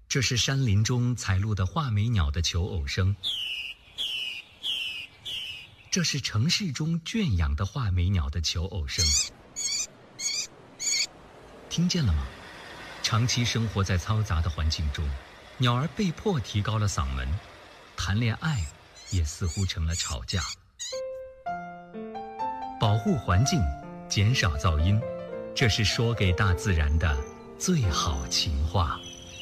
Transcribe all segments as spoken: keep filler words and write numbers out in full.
这是山林中采录的画眉鸟的求偶声，这是城市中圈养的画眉鸟的求偶声。听见了吗？长期生活在嘈杂的环境中，鸟儿被迫提高了嗓门，谈恋爱也似乎成了吵架。保护环境，减少噪音，这是说给大自然的最好情话。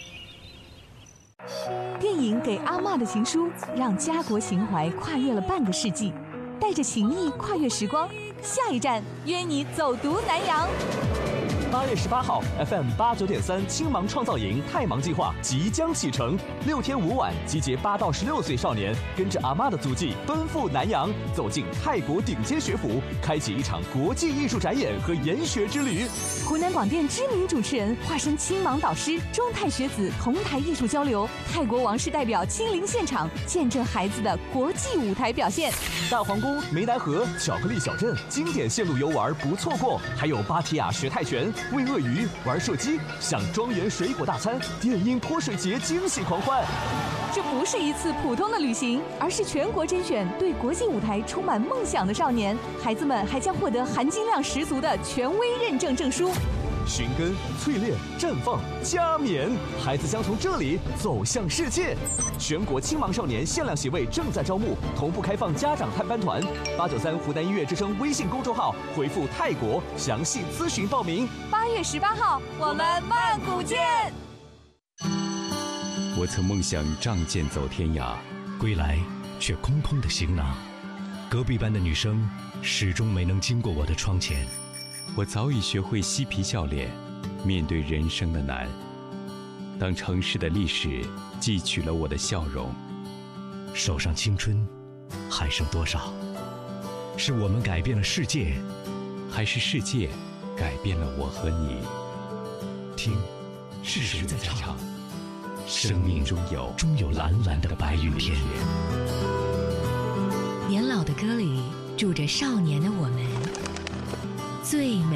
电影《给阿嬷的情书》让家国情怀跨越了半个世纪，带着情谊跨越时光，下一站约你走读南洋。 八月十八号 ，F M 八九点三青芒创造营太芒计划即将启程，六天五晚，集结八到十六岁少年，跟着阿嬷的足迹奔赴南洋，走进泰国顶尖学府，开启一场国际艺术展演和研学之旅。 湖南广电知名主持人化身青芒导师，中泰学子同台艺术交流，泰国王室代表亲临现场，见证孩子的国际舞台表现。 大皇宫、湄南河、巧克力小镇，经典线路游玩不错过，还有芭提雅学泰拳。喂鳄鱼、玩射击，享庄园水果大餐，电音泼水节惊喜狂欢。 这不是一次普通的旅行，而是全国甄选对国际舞台充满梦想的少年。孩子们还将获得含金量十足的权威认证证书。 寻根、淬炼、绽放、加冕，孩子将从这里走向世界。全国青芒少年限量席位正在招募，同步开放家长探班团。八九三湖南音乐之声微信公众号回复泰国详细咨询报名。 八月十八号，我们曼谷见。 我曾梦想仗剑走天涯，归来却空空的行囊。隔壁班的女生始终没能经过我的窗前。 我早已学会嬉皮笑脸，面对人生的难。当城市的历史汲取了我的笑容， 手上青春还剩多少？是我们改变了世界， 还是世界改变了我和你？ 听，是谁在唱？生命中有终有蓝蓝的白云天。 年老的歌里住着少年的我们，最美